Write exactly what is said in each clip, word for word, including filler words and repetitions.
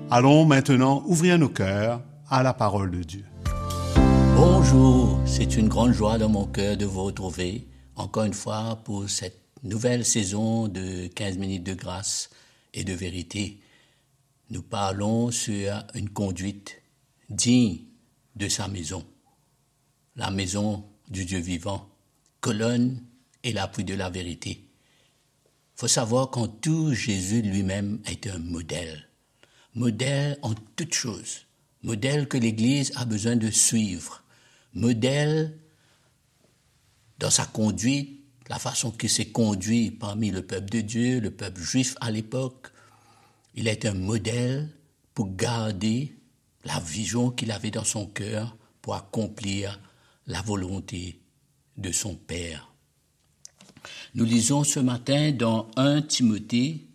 Allons maintenant ouvrir nos cœurs à la parole de Dieu. Bonjour, c'est une grande joie dans mon cœur de vous retrouver encore une fois pour cette nouvelle saison de quinze minutes de grâce et de vérité. Nous parlons sur une conduite digne de sa maison, la maison du Dieu vivant, colonne et l'appui de la vérité. Il faut savoir qu'en tout, Jésus lui-même est un modèle. Modèle en toutes choses. Modèle que l'Église a besoin de suivre. Modèle dans sa conduite, la façon qu'il s'est conduit parmi le peuple de Dieu, le peuple juif à l'époque. Il est un modèle pour garder la vision qu'il avait dans son cœur pour accomplir la volonté de son Père. Nous lisons ce matin dans premier Timothée.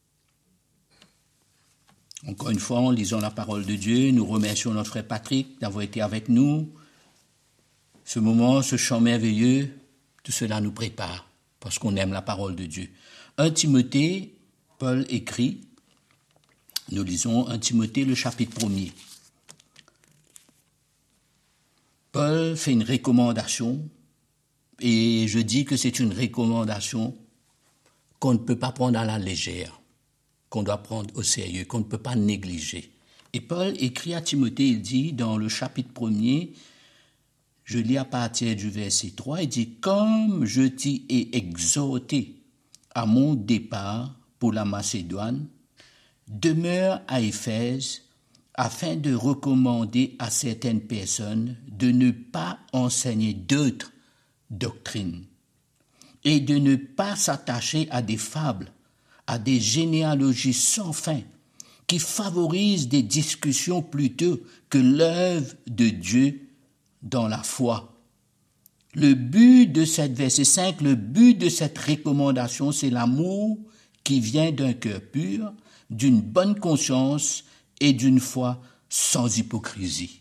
Encore une fois, en lisant la parole de Dieu, nous remercions notre frère Patrick d'avoir été avec nous. Ce moment, ce chant merveilleux, tout cela nous prépare parce qu'on aime la parole de Dieu. premier Timothée, Paul écrit, nous lisons premier Timothée, le chapitre premier. Paul fait une recommandation, et je dis que c'est une recommandation qu'on ne peut pas prendre à la légère, qu'on doit prendre au sérieux, qu'on ne peut pas négliger. Et Paul écrit à Timothée, il dit dans le chapitre premier, je lis à partir du verset trois, il dit « Comme je t'y ai exhorté à mon départ pour la Macédoine, demeure à Éphèse afin de recommander à certaines personnes de ne pas enseigner d'autres doctrines et de ne pas s'attacher à des fables, à des généalogies sans fin qui favorisent des discussions plutôt que l'œuvre de Dieu dans la foi. » Le but de cette verset cinq, le but de cette recommandation, c'est l'amour qui vient d'un cœur pur, d'une bonne conscience et d'une foi sans hypocrisie.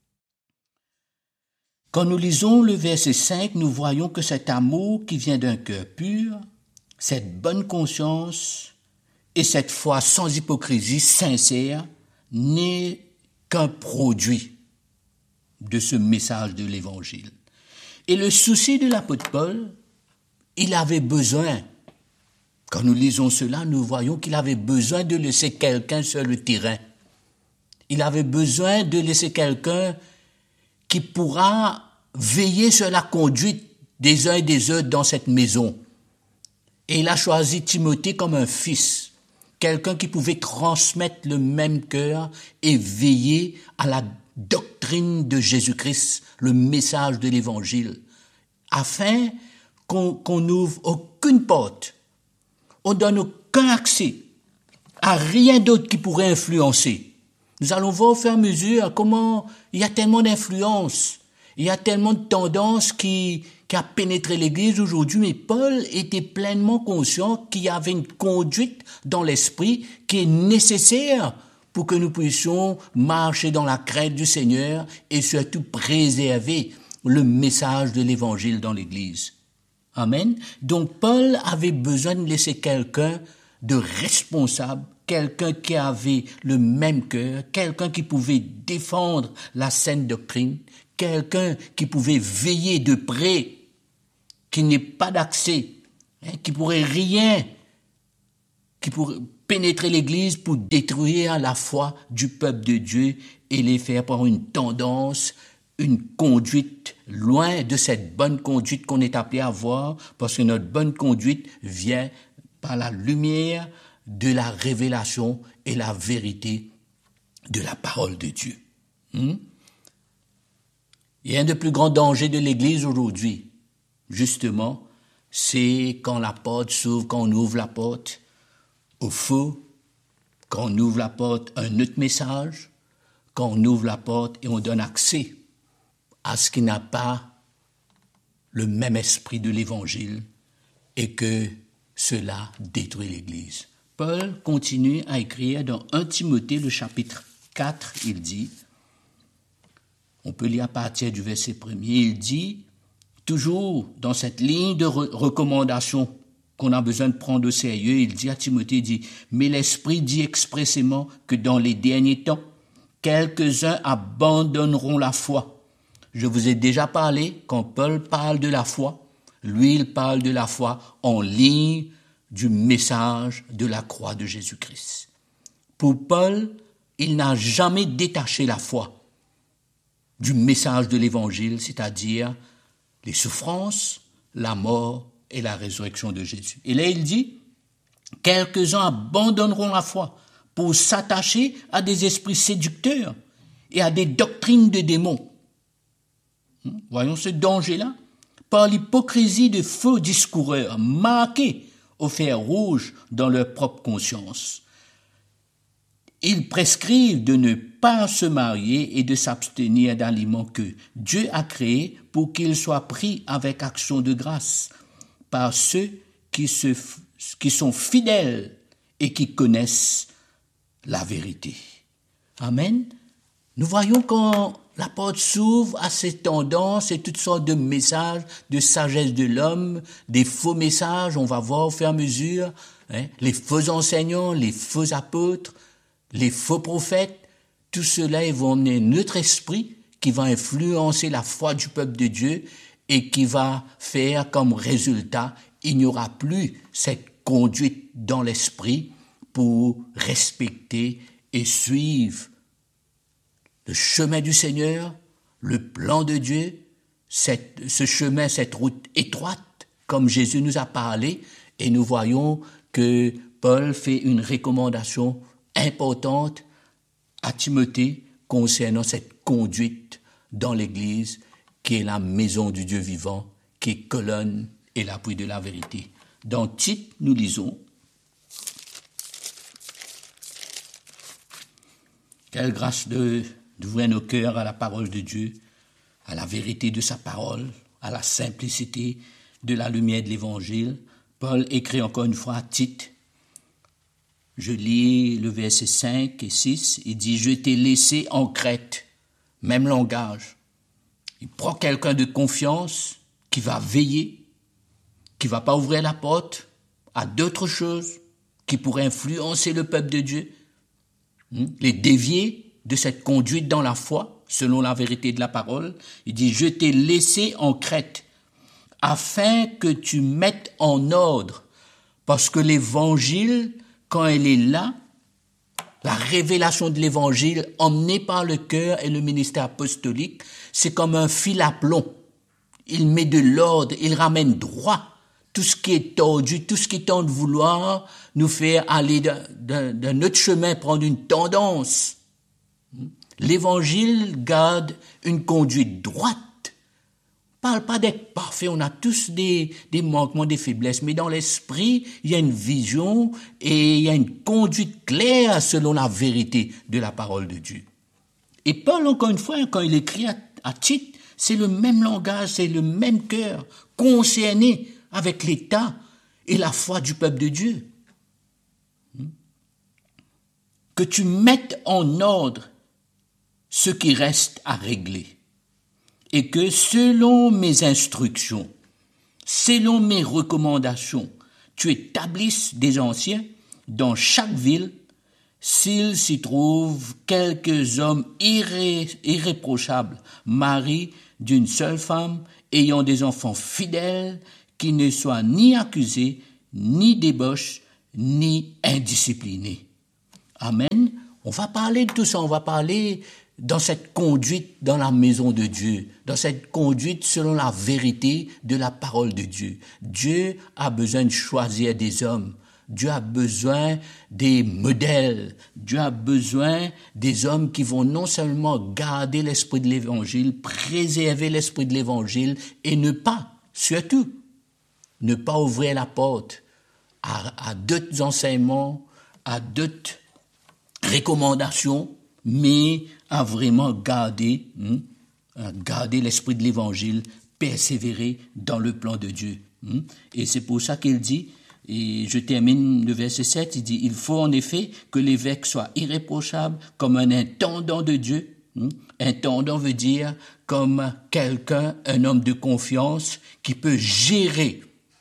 Quand nous lisons le verset cinq, nous voyons que cet amour qui vient d'un cœur pur, cette bonne conscience et cette foi sans hypocrisie sincère n'est qu'un produit de ce message de l'Évangile. Et le souci de l'apôtre Paul, il avait besoin, quand nous lisons cela, nous voyons qu'il avait besoin de laisser quelqu'un sur le terrain. Il avait besoin de laisser quelqu'un qui pourra veiller sur la conduite des uns et des autres dans cette maison. Et il a choisi Timothée comme un fils, quelqu'un qui pouvait transmettre le même cœur et veiller à la doctrine de Jésus-Christ, le message de l'Évangile, afin qu'on, qu'on n'ouvre aucune porte, on donne aucun accès à rien d'autre qui pourrait influencer. Nous allons voir au fur et à mesure comment il y a tellement d'influences, il y a tellement de tendances qui, qui a pénétré l'Église aujourd'hui, mais Paul était pleinement conscient qu'il y avait une conduite dans l'esprit qui est nécessaire pour que nous puissions marcher dans la crainte du Seigneur et surtout préserver le message de l'Évangile dans l'Église. Amen. Donc Paul avait besoin de laisser quelqu'un de responsable, quelqu'un qui avait le même cœur, quelqu'un qui pouvait défendre la saine doctrine, quelqu'un qui pouvait veiller de près, qui n'ait pas d'accès, hein, qui pourrait rien, qui pourrait pénétrer l'Église pour détruire la foi du peuple de Dieu et les faire par une tendance, une conduite loin de cette bonne conduite qu'on est appelé à avoir, parce que notre bonne conduite vient par la lumière de la révélation et la vérité de la parole de Dieu. Hmm? Il y a un des plus grands dangers de l'Église aujourd'hui, justement, c'est quand la porte s'ouvre, quand on ouvre la porte au faux, quand on ouvre la porte à un autre message, quand on ouvre la porte et on donne accès à ce qui n'a pas le même esprit de l'Évangile et que cela détruit l'Église. Paul continue à écrire dans premier Timothée, le chapitre quatre, il dit, on peut lire à partir du verset premier, il dit, toujours dans cette ligne de re- recommandation qu'on a besoin de prendre au sérieux. Il dit à Timothée, il dit, mais l'Esprit dit expressément que dans les derniers temps, quelques-uns abandonneront la foi. Je vous ai déjà parlé, quand Paul parle de la foi, lui, il parle de la foi en ligne du message de la croix de Jésus-Christ. Pour Paul, il n'a jamais détaché la foi du message de l'Évangile, c'est-à-dire les souffrances, la mort et la résurrection de Jésus. Et là, il dit, quelques-uns abandonneront la foi pour s'attacher à des esprits séducteurs et à des doctrines de démons. Voyons ce danger-là. Par l'hypocrisie de faux discoureurs marqués au fer rouge dans leur propre conscience. Ils prescrivent de ne pas se marier et de s'abstenir d'aliments que Dieu a créés pour qu'ils soient pris avec action de grâce par ceux qui, se, qui sont fidèles et qui connaissent la vérité. Amen. Nous voyons quand la porte s'ouvre à ces tendances et toutes sortes de messages de sagesse de l'homme, des faux messages, on va voir au fur et à mesure, hein, les faux enseignants, les faux apôtres, les faux prophètes, tout cela, ils vont emmener notre esprit qui va influencer la foi du peuple de Dieu et qui va faire comme résultat, il n'y aura plus cette conduite dans l'esprit pour respecter et suivre le chemin du Seigneur, le plan de Dieu, cette, ce chemin, cette route étroite, comme Jésus nous a parlé, et nous voyons que Paul fait une recommandation importante à Timothée concernant cette conduite dans l'Église qui est la maison du Dieu vivant, qui est colonne et l'appui de la vérité. Dans Tite, nous lisons « Quelle grâce de d'ouvrir nos cœurs à la parole de Dieu, à la vérité de sa parole, à la simplicité de la lumière de l'Évangile. » Paul écrit encore une fois à Tite. Je lis le verset cinq et six, il dit « Je t'ai laissé en Crète », même langage. Il prend quelqu'un de confiance qui va veiller, qui ne va pas ouvrir la porte à d'autres choses qui pourraient influencer le peuple de Dieu, les dévier de cette conduite dans la foi, selon la vérité de la parole. Il dit, je t'ai laissé en Crète, afin que tu mettes en ordre, parce que l'évangile, quand elle est là, la révélation de l'évangile, emmenée par le cœur et le ministère apostolique, c'est comme un fil à plomb. Il met de l'ordre, il ramène droit tout ce qui est tordu, tout ce qui tente de vouloir nous faire aller d'un, d'un, d'un autre chemin, prendre une tendance. L'évangile garde une conduite droite. On ne parle pas d'être parfait, on a tous des, des manquements, des faiblesses, mais dans l'esprit, il y a une vision et il y a une conduite claire selon la vérité de la parole de Dieu. Et Paul, encore une fois, quand il écrit à, à Tite, c'est le même langage, c'est le même cœur concerné avec l'état et la foi du peuple de Dieu. Que tu mettes en ordre ce qui reste à régler, et que selon mes instructions, selon mes recommandations, tu établisses des anciens dans chaque ville, s'il s'y trouve quelques hommes irré, irréprochables, maris d'une seule femme, ayant des enfants fidèles, qui ne soient ni accusés, ni débauches, ni indisciplinés. Amen. On va parler de tout ça, on va parler dans cette conduite dans la maison de Dieu, dans cette conduite selon la vérité de la parole de Dieu. Dieu a besoin de choisir des hommes. Dieu a besoin des modèles. Dieu a besoin des hommes qui vont non seulement garder l'esprit de l'Évangile, préserver l'esprit de l'Évangile et ne pas, surtout, ne pas ouvrir la porte à, à d'autres enseignements, à d'autres recommandations, mais à vraiment garder, hein, à garder l'esprit de l'Évangile, persévérer dans le plan de Dieu. Hein. Et c'est pour ça qu'il dit, et je termine le verset sept, il dit, il faut en effet que l'évêque soit irréprochable comme un intendant de Dieu. Hein. Intendant veut dire comme quelqu'un, un homme de confiance qui peut gérer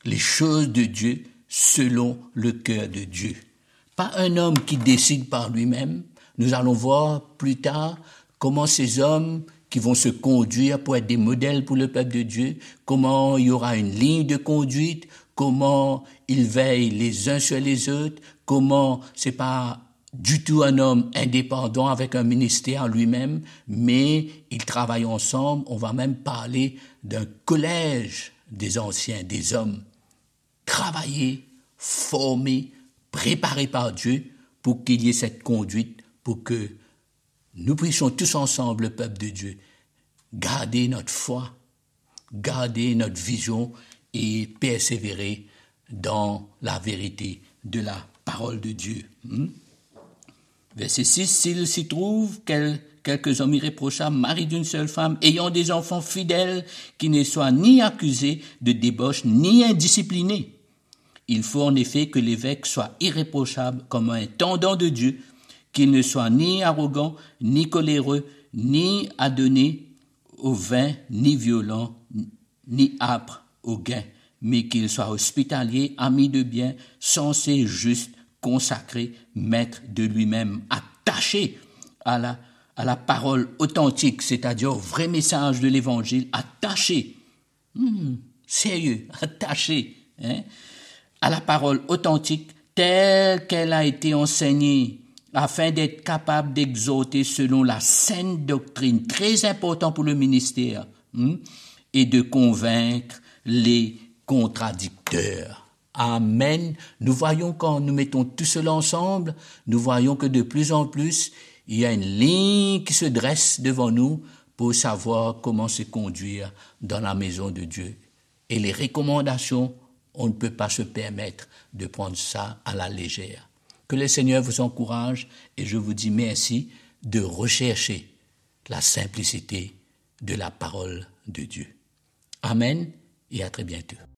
les choses de Dieu selon le cœur de Dieu. Pas un homme qui décide par lui-même. Nous allons voir plus tard comment ces hommes qui vont se conduire pour être des modèles pour le peuple de Dieu, comment il y aura une ligne de conduite, comment ils veillent les uns sur les autres, comment c'est pas du tout un homme indépendant avec un ministère lui-même, mais ils travaillent ensemble. On va même parler d'un collège des anciens, des hommes, travaillés, formés, préparés par Dieu pour qu'il y ait cette conduite, pour que nous puissions tous ensemble, le peuple de Dieu, garder notre foi, garder notre vision et persévérer dans la vérité de la parole de Dieu. Hmm? Verset six, s'il s'y trouve quel, quelques hommes irréprochables, maris d'une seule femme, ayant des enfants fidèles, qui ne soient ni accusés de débauche, ni indisciplinés. Il faut en effet que l'évêque soit irréprochable comme un intendant de Dieu, qu'il ne soit ni arrogant, ni coléreux, ni adonné au vin, ni violent, ni âpre au gain, mais qu'il soit hospitalier, ami de bien, sensé, juste, consacré, maître de lui-même, attaché à la, à la parole authentique, c'est-à-dire au vrai message de l'évangile, attaché, hmm, sérieux, attaché, hein, à la parole authentique telle qu'elle a été enseignée, afin d'être capable d'exhorter selon la saine doctrine, très important pour le ministère, hein, et de convaincre les contradicteurs. Amen. Nous voyons quand nous mettons tout cela ensemble, nous voyons que de plus en plus, il y a une ligne qui se dresse devant nous pour savoir comment se conduire dans la maison de Dieu. Et les recommandations, on ne peut pas se permettre de prendre ça à la légère. Que le Seigneur vous encourage et je vous dis merci de rechercher la simplicité de la parole de Dieu. Amen et à très bientôt.